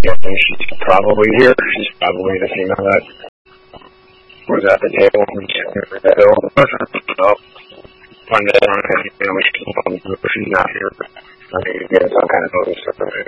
guessing she's probably here. She's probably the female that was at the table when we took her to the hill. So, find out on any family she's not here. I think you get some kind of notice of her.